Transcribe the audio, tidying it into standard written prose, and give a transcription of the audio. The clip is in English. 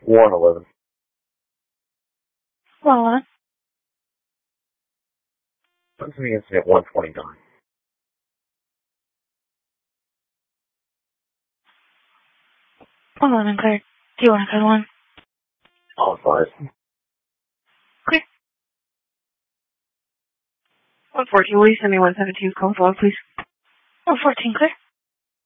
111. 111. What's the incident 129? 111 cleared. Do you want to code one? Authorized. Clear. 114, will you send me 117's call log, please? 114 clear.